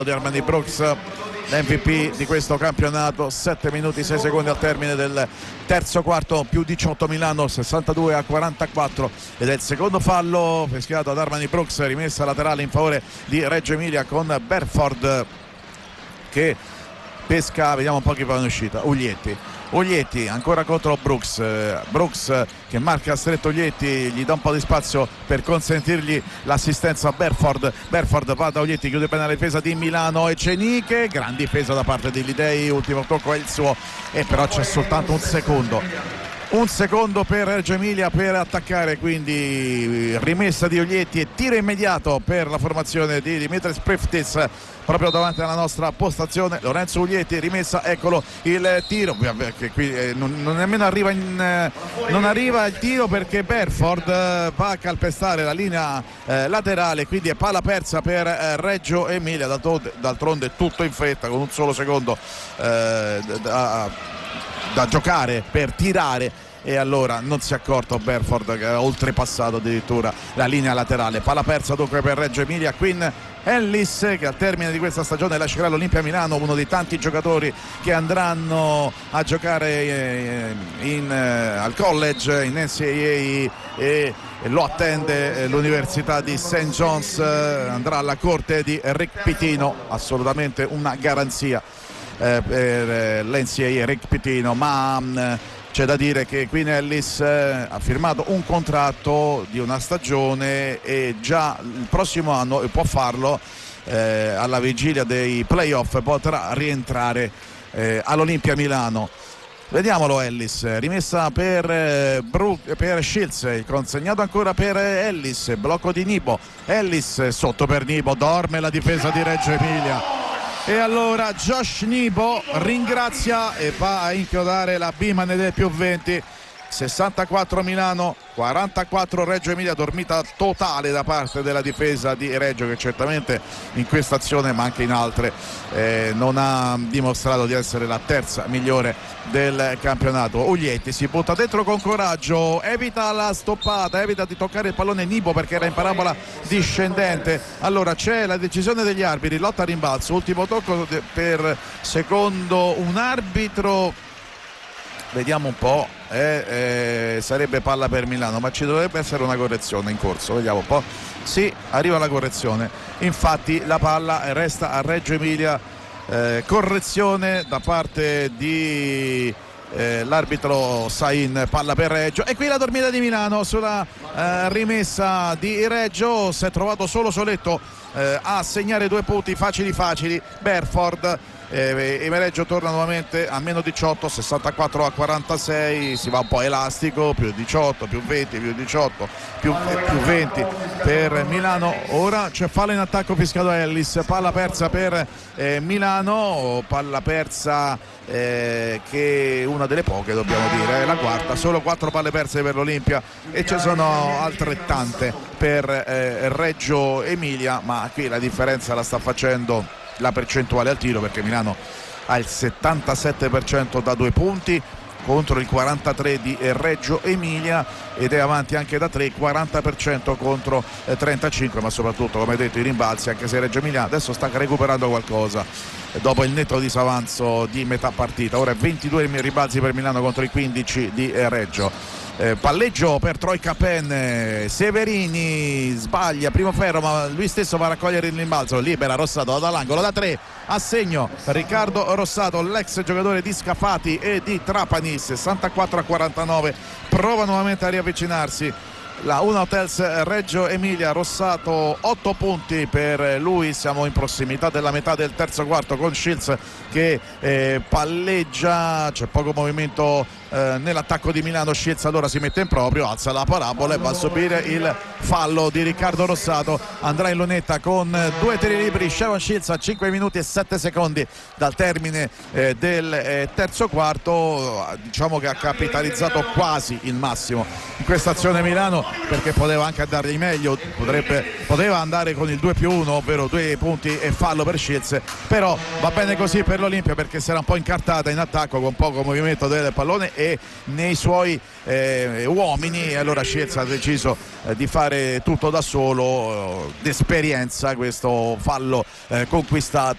di Armani Brooks, l'MVP di questo campionato. 7 minuti 6 secondi al termine del terzo quarto, più 18 Milano, 62-44, ed è il secondo fallo fischiato ad Armani Brooks, rimessa laterale in favore di Reggio Emilia con Berford che pesca. Vediamo un po' chi va in uscita. Uglietti ancora contro Brooks che marca stretto Uglietti, gli dà un po' di spazio per consentirgli l'assistenza a Berford va da Uglietti, chiude bene la difesa di Milano e Ceniche, gran difesa da parte di Lidei, ultimo tocco è il suo, e però c'è soltanto un secondo per Reggio Emilia per attaccare, quindi rimessa di Uglietti e tiro immediato per la formazione di Dimitris Priftis proprio davanti alla nostra postazione. Lorenzo Uglietti, rimessa, eccolo il tiro, che qui non nemmeno arriva non arriva il tiro perché Berford va a calpestare la linea laterale, quindi è palla persa per Reggio Emilia. D'altronde tutto in fretta, con un solo secondo da giocare per tirare, e allora non si è accorto Berford che ha oltrepassato addirittura la linea laterale. Palla persa dunque per Reggio Emilia. Quinn Ellis, che al termine di questa stagione lascerà l'Olimpia Milano, uno dei tanti giocatori che andranno a giocare al college in NCAA, e lo attende l'Università di St. John's. Andrà alla corte di Rick Pitino, assolutamente una garanzia per l'NCAA Rick Pitino, ma c'è da dire che Quinn Ellis ha firmato un contratto di una stagione e già il prossimo anno può farlo, alla vigilia dei playoff potrà rientrare all'Olimpia Milano. Vediamolo Ellis, rimessa per Shields, consegnato ancora per Ellis, blocco di Nibo, Ellis sotto per Nibo, dorme la difesa di Reggio Emilia. E allora Josh Nibo ringrazia e va a inchiodare la Biman del più 20. 64 Milano, 44 Reggio Emilia, dormita totale da parte della difesa di Reggio, che certamente in questa azione ma anche in altre non ha dimostrato di essere la terza migliore del campionato. Uglietti si butta dentro con coraggio, evita la stoppata, evita di toccare il pallone Nibo perché era in parabola discendente. Allora c'è la decisione degli arbitri, lotta a rimbalzo, ultimo tocco per secondo un arbitro, vediamo un po', sarebbe palla per Milano, ma ci dovrebbe essere una correzione in corso, vediamo un po'. Sì, arriva la correzione, infatti la palla resta a Reggio Emilia, correzione da parte di l'arbitro Sain, palla per Reggio. E qui la dormita di Milano sulla rimessa di Reggio, si è trovato soletto a segnare 2 punti facili. Berford, e Reggio torna nuovamente a meno 18, 64-46, si va un po' elastico, più 18, più 20, più 18, più 20 per Milano. Ora c'è fallo in attacco fischiato a Ellis, palla persa per Milano, palla persa che è una delle poche, dobbiamo dire, la quarta, solo 4 palle perse per l'Olimpia e ci sono altrettante per Reggio Emilia, ma qui la differenza la sta facendo la percentuale al tiro, perché Milano ha il 77% da 2 punti contro il 43% di Reggio Emilia, ed è avanti anche da 3, 40% contro 35%, ma soprattutto, come detto, i rimbalzi, anche se Reggio Emilia adesso sta recuperando qualcosa dopo il netto disavanzo di metà partita. Ora 22 rimbalzi per Milano contro i 15 di Reggio. Palleggio per Troy Capen, Severini sbaglia, primo ferro, ma lui stesso va a raccogliere il rimbalzo, libera Rossato dall'angolo da 3, a segno Riccardo Rossato, l'ex giocatore di Scafati e di Trapani. 64-49, prova nuovamente a riavvicinarsi la Una Hotels Reggio Emilia. Rossato 8 punti per lui, siamo in prossimità della metà del terzo quarto con Shields che palleggia, c'è poco movimento nell'attacco di Milano. Shields allora si mette in proprio, alza la parabola e va a subire il fallo di Riccardo Rossato. Andrà in lunetta con 2 tiri liberi Sharon Shields a 5 minuti e 7 secondi dal termine del terzo quarto. Diciamo che ha capitalizzato quasi il massimo in questa azione Milano, perché poteva anche andargli meglio, poteva andare con il 2+1, ovvero 2 punti e fallo per Shields, però va bene così per l'Olimpia perché si era un po' incartata in attacco con poco movimento del pallone e nei suoi uomini, e allora Shields ha deciso di fare tutto da solo, d'esperienza, questo fallo conquistato